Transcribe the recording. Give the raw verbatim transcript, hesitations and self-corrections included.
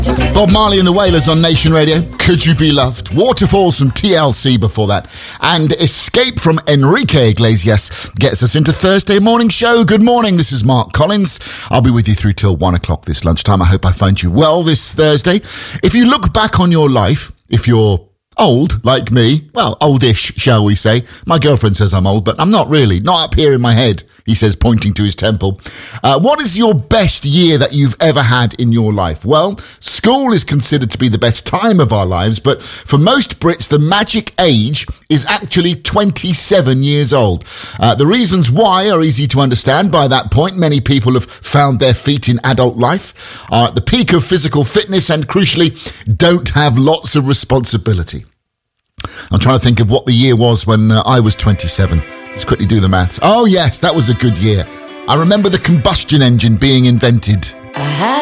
Bob Marley and the Wailers on Nation Radio. Could You Be Loved? Waterfalls from T L C before that. And Escape from Enrique Iglesias gets us into Thursday morning show. Good morning, this is Mark Collins. I'll be with you through till one o'clock this lunchtime. I hope I find you well this Thursday. If you look back on your life, if you're old, like me, well, oldish, shall we say. My girlfriend says I'm old, but I'm not really. Not up here in my head, he says, pointing to his temple. Uh, what is your best year that you've ever had in your life? Well, school is considered to be the best time of our lives, but for most Brits, the magic age is actually twenty-seven years old. Uh, the reasons why are easy to understand. By that point, many people have found their feet in adult life, are at the peak of physical fitness, and crucially, don't have lots of responsibility. I'm trying to think of what the year was when uh, I was twenty-seven. Let's quickly do the maths. Oh, yes, that was a good year. I remember the combustion engine being invented. I had